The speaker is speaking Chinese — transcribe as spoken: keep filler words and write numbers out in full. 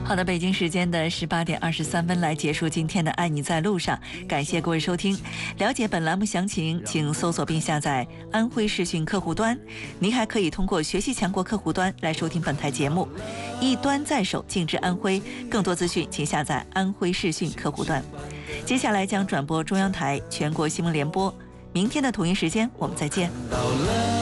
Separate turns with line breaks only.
好的，北京时间的十八点二十三分来结束今天的《爱你在路上》，感谢各位收听。了解本栏目详情，请搜索并下载安徽视讯客户端。您还可以通过学习强国客户端来收听本台节目。一端在手，静知安徽。更多资讯，请下载安徽视讯客户端。接下来将转播中央台全国新闻联播。明天的同一时间，我们再见。